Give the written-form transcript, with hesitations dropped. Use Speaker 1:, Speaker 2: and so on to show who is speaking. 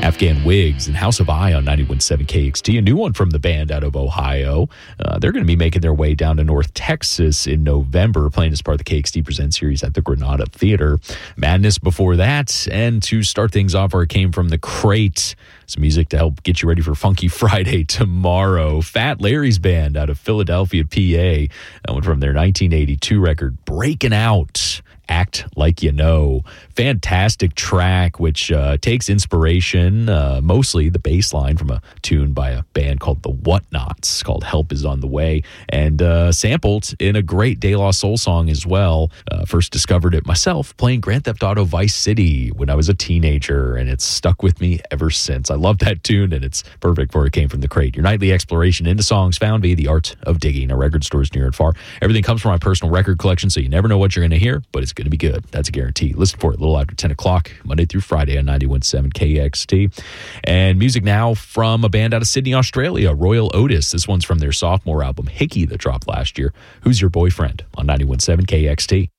Speaker 1: Afghan Wigs and House of I on 91.7 KXT. A new one from the band out of Ohio. They're going to be making their way down to North Texas in November, playing as part of the KXT Present series at the Granada Theater. Madness before that. And to start things off, where it came from, The Crate. Some music to help get you ready for Funky Friday tomorrow. Fat Larry's band out of Philadelphia, PA. That one from their 1982 record, Breaking Out. Act Like You Know. Fantastic track, which takes inspiration, mostly the bass line, from a tune by a band called The Whatnots, called Help Is On The Way, and sampled in a great De La Soul song as well. First discovered it myself playing Grand Theft Auto Vice City when I was a teenager, and it's stuck with me ever since. I love that tune, and it's perfect for where it came from. The Crate, your nightly exploration into songs found via the art of digging. Our record stores near and far. Everything comes from my personal record collection, so you never know what you're going to hear, but it's going to be good. That's a guarantee. Listen for it a little after 10 o'clock, Monday through Friday on 91.7 KXT. And music now from a band out of Sydney, Australia, Royal Otis. This one's from their sophomore album, Hickey, that dropped last year. Who's Your Boyfriend on 91.7 KXT.